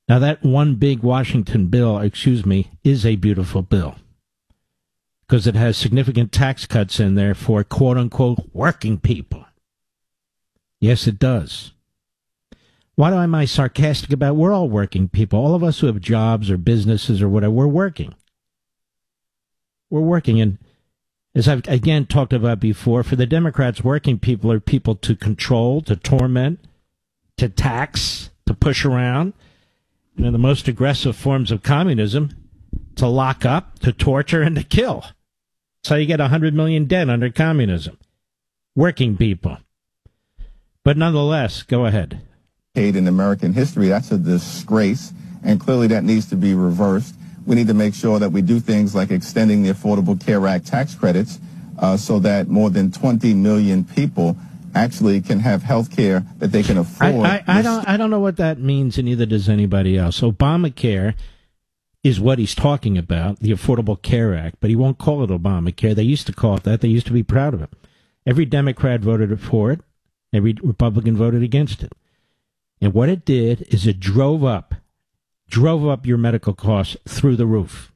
Now, that one big Washington bill, is a beautiful bill because it has significant tax cuts in there for quote-unquote working people. Yes, it does. Why am I sarcastic about we're all working people? All of us who have jobs or businesses or whatever, we're working. We're working, and as I've again talked about before, for the Democrats, working people are people to control, to torment, to tax, to push around. You know, the most aggressive forms of communism, to lock up, to torture, and to kill. That's how you get 100 million dead under communism. Working people. But nonetheless, go ahead. In American history, that's a disgrace, and clearly that needs to be reversed. We need to make sure that we do things like extending the Affordable Care Act tax credits so that more than 20 million people actually can have health care that they can afford. I don't know what that means, and neither does anybody else. Obamacare is what he's talking about, the Affordable Care Act, but he won't call it Obamacare. They used to call it that. They used to be proud of it. Every Democrat voted for it. Every Republican voted against it. And what it did is it drove up your medical costs through the roof.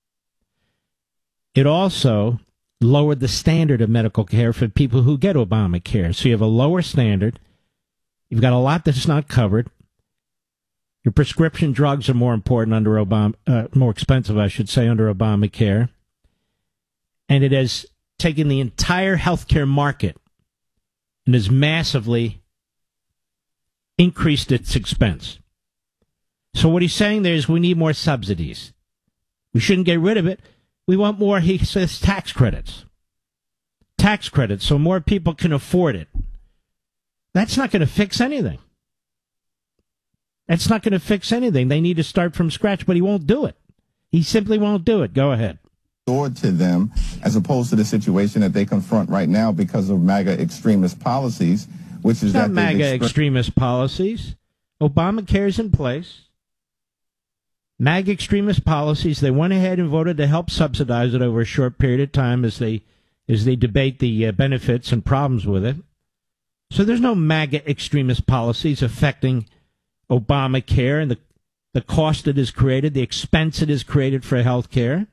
It also lowered the standard of medical care for people who get Obamacare. So you have a lower standard. You've got a lot that's not covered. Your prescription drugs are more important under more expensive, I should say, under Obamacare. And it has taken the entire healthcare market and has massively increased its expense. So what he's saying there is we need more subsidies. We shouldn't get rid of it. We want more, he says, tax credits. Tax credits so more people can afford it. That's not going to fix anything. That's not going to fix anything. They need to start from scratch, but he won't do it. He simply won't do it. Go ahead. To them, as opposed to the situation that they confront right now because of MAGA extremist policies, which is not MAGA extremist policies. Obamacare is in place. MAGA extremist policies, they went ahead and voted to help subsidize it over a short period of time as they debate the benefits and problems with it. So there's no MAGA extremist policies affecting Obamacare and the cost it has created, the expense it has created for health care.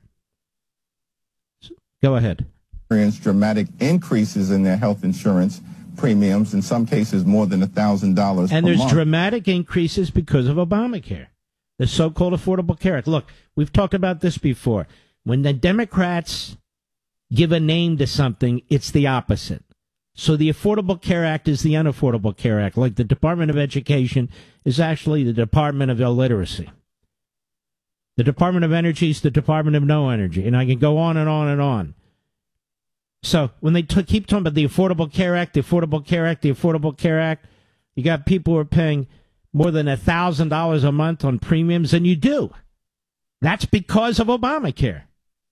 Go ahead. Dramatic increases in their health insurance premiums, in some cases more than $1,000 per month. And there's dramatic increases because of Obamacare, the so-called Affordable Care Act. Look, we've talked about this before. When the Democrats give a name to something, it's the opposite. So the Affordable Care Act is the Unaffordable Care Act, like the Department of Education is actually the Department of Illiteracy. The Department of Energy is the Department of No Energy, and I can go on and on and on. So when they keep talking about the Affordable Care Act, the Affordable Care Act, the Affordable Care Act, you got people who are paying more than $1,000 a month on premiums, and you do. That's because of Obamacare.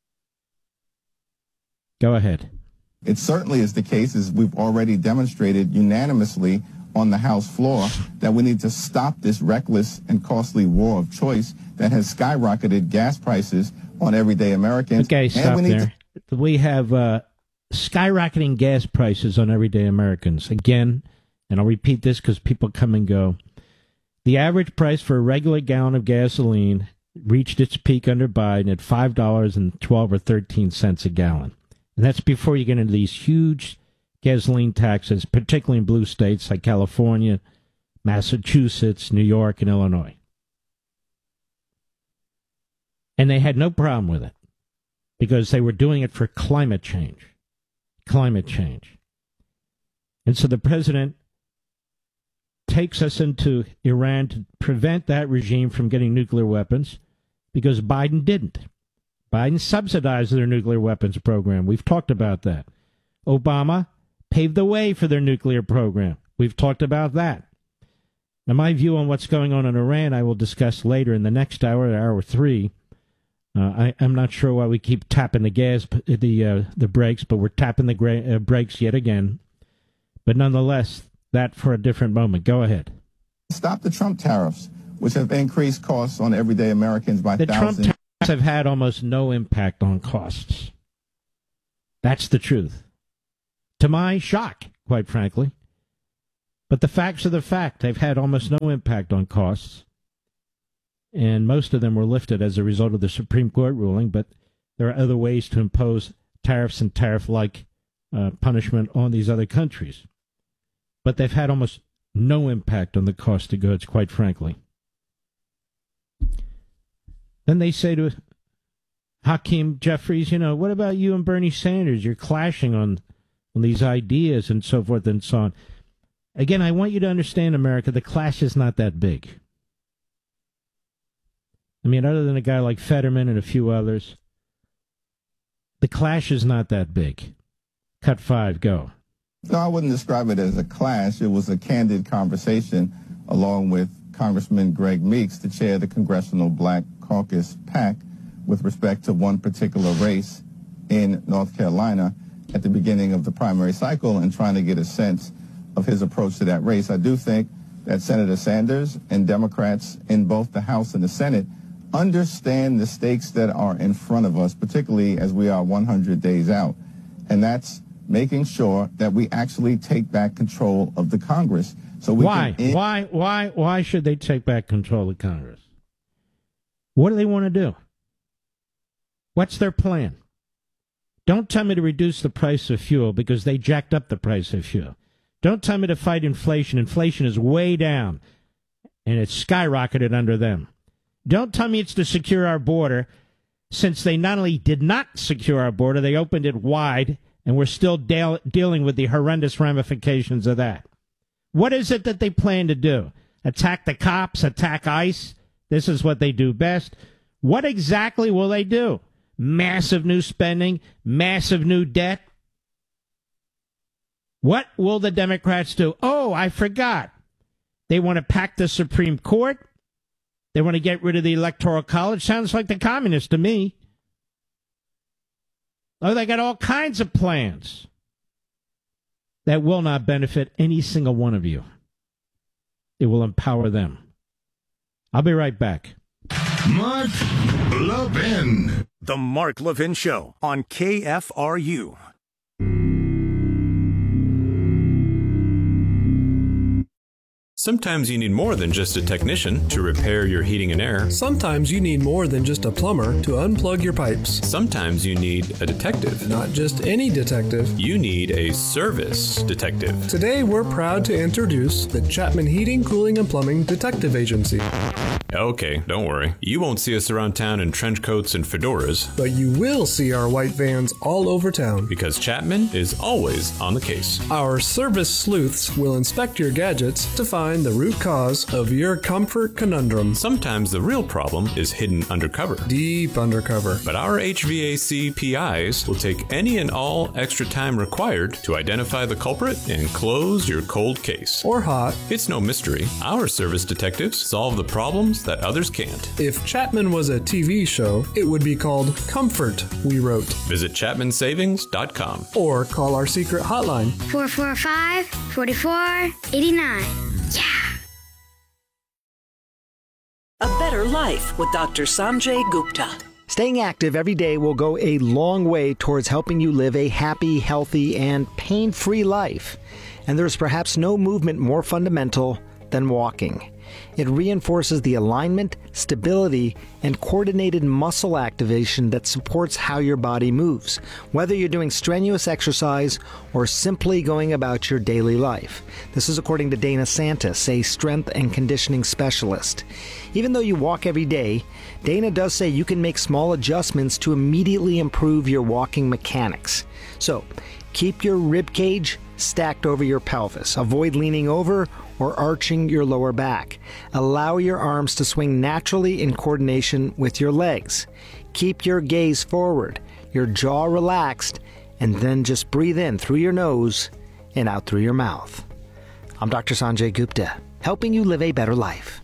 Go ahead. It certainly is the case, as we've already demonstrated unanimously on the House floor, that we need to stop this reckless and costly war of choice that has skyrocketed gas prices on everyday Americans. Okay, stop there. We have skyrocketing gas prices on everyday Americans. Again, and I'll repeat this because people come and go. The average price for a regular gallon of gasoline reached its peak under Biden at $5.12 or 13 cents a gallon. And that's before you get into these huge gasoline taxes, particularly in blue states like California, Massachusetts, New York, and Illinois. And they had no problem with it because they were doing it for climate change. Climate change. And so the president takes us into Iran to prevent that regime from getting nuclear weapons because Biden didn't. Biden subsidized their nuclear weapons program. We've talked about that. Obama paved the way for their nuclear program. We've talked about that. Now, my view on what's going on in Iran, I will discuss later in the next hour, hour 3. I'm not sure why we keep tapping the brakes, but we're tapping the brakes yet again. But nonetheless, that for a different moment. Go ahead. Stop the Trump tariffs, which have increased costs on everyday Americans by thousands. The Trump tariffs have had almost no impact on costs. That's the truth. To my shock, quite frankly. But the facts are the fact. They've had almost no impact on costs. and most of them were lifted as a result of the Supreme Court ruling, but there are other ways to impose tariffs and tariff-like punishment on these other countries. But they've had almost no impact on the cost of goods, quite frankly. Then they say to Hakeem Jeffries, what about you and Bernie Sanders? You're clashing on these ideas and so forth and so on. Again, I want you to understand, America, the clash is not that big. I mean, other than a guy like Fetterman and a few others, the clash is not that big. Cut 5, go. No, I wouldn't describe it as a clash. It was a candid conversation along with Congressman Greg Meeks, the chair of the Congressional Black Caucus PAC, with respect to one particular race in North Carolina at the beginning of the primary cycle and trying to get a sense of his approach to that race. I do think that Senator Sanders and Democrats in both the House and the Senate understand the stakes that are in front of us, particularly as we are 100 days out. And that's making sure that we actually take back control of the Congress. So we Why should they take back control of Congress? What do they want to do? What's their plan? Don't tell me to reduce the price of fuel because they jacked up the price of fuel. Don't tell me to fight inflation. Inflation is way down, and it's skyrocketed under them. Don't tell me it's to secure our border, since they not only did not secure our border, they opened it wide, and we're still dealing with the horrendous ramifications of that. What is it that they plan to do? Attack the cops? Attack ICE? This is what they do best. What exactly will they do? Massive new spending? Massive new debt? What will the Democrats do? Oh, I forgot. They want to pack the Supreme Court. They want to get rid of the Electoral College. Sounds like the communists to me. Oh, they got all kinds of plans that will not benefit any single one of you. It will empower them. I'll be right back. Mark Levin. The Mark Levin Show on KFRU. Sometimes you need more than just a technician to repair your heating and air. Sometimes you need more than just a plumber to unplug your pipes. Sometimes you need a detective. Not just any detective. You need a service detective. Today we're proud to introduce the Chapman Heating, Cooling, and Plumbing Detective Agency. Okay, don't worry. You won't see us around town in trench coats and fedoras. But you will see our white vans all over town. Because Chapman is always on the case. Our service sleuths will inspect your gadgets to find the root cause of your comfort conundrum. Sometimes the real problem is hidden undercover. Deep undercover. But our HVAC PIs will take any and all extra time required to identify the culprit and close your cold case. Or hot. It's no mystery. Our service detectives solve the problems that others can't. If Chapman was a TV show, it would be called Comfort, we wrote. Visit ChapmanSavings.com. Or call our secret hotline. 445-4489. Yeah! A Better Life with Dr. Sanjay Gupta. Staying active every day will go a long way towards helping you live a happy, healthy, and pain-free life. And there's perhaps no movement more fundamental than walking. It reinforces the alignment, stability, and coordinated muscle activation that supports how your body moves, whether you're doing strenuous exercise or simply going about your daily life. This is according to Dana Santis, a strength and conditioning specialist. Even though you walk every day, Dana does say you can make small adjustments to immediately improve your walking mechanics. So, keep your rib cage stacked over your pelvis. Avoid leaning over or arching your lower back. Allow your arms to swing naturally in coordination with your legs. Keep your gaze forward, your jaw relaxed, and then just breathe in through your nose and out through your mouth. I'm Dr. Sanjay Gupta, helping you live a better life.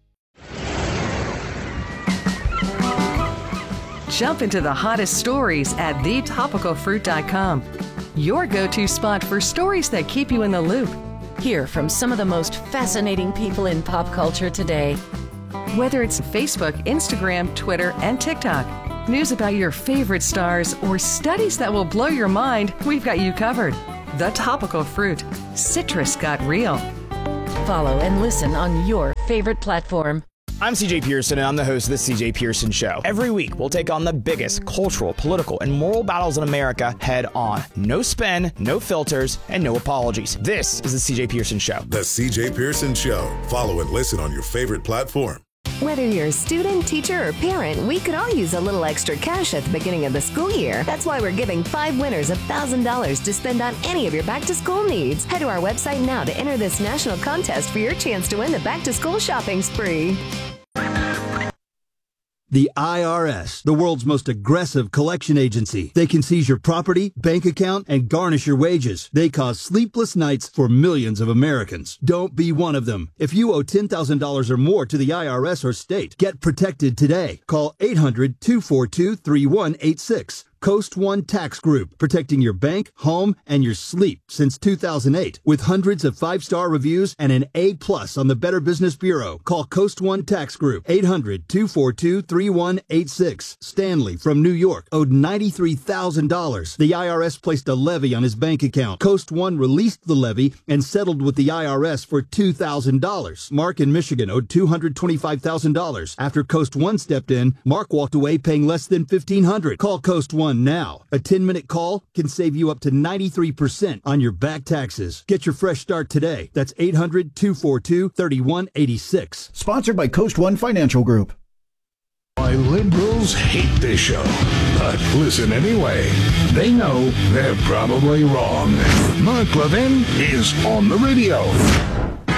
Jump into the hottest stories at thetopicalfruit.com. Your go-to spot for stories that keep you in the loop. Hear from some of the most fascinating people in pop culture today. Whether it's Facebook, Instagram, Twitter, and TikTok, news about your favorite stars, or studies that will blow your mind, we've got you covered. The Topical Fruit. Citrus got real. Follow and listen on your favorite platform. I'm CJ Pearson, and I'm the host of The CJ Pearson Show. Every week, we'll take on the biggest cultural, political, and moral battles in America head on. No spin, no filters, and no apologies. This is The CJ Pearson Show. The CJ Pearson Show. Follow and listen on your favorite platform. Whether you're a student, teacher, or parent, we could all use a little extra cash at the beginning of the school year. That's why we're giving 5 winners $1,000 to spend on any of your back-to-school needs. Head to our website now to enter this national contest for your chance to win the back-to-school shopping spree. The IRS, the world's most aggressive collection agency. They can seize your property, bank account, and garnish your wages. They cause sleepless nights for millions of Americans. Don't be one of them. If you owe $10,000 or more to the IRS or state, get protected today. Call 800-242-3186. Coast One Tax Group, protecting your bank, home, and your sleep since 2008. With hundreds of 5-star reviews and an A+ on the Better Business Bureau. Call Coast One Tax Group, 800-242-3186. Stanley from New York owed $93,000. The IRS placed a levy on his bank account. Coast One released the levy and settled with the IRS for $2,000. Mark in Michigan owed $225,000. After Coast One stepped in, Mark walked away paying less than $1,500. Call Coast One now. A 10-minute call can save you up to 93% on your back taxes. Get your fresh start today. That's 800-242-3186. Sponsored by Coast One Financial Group. Why liberals hate this show, but listen anyway. They know they're probably wrong. Mark Levin is on the radio.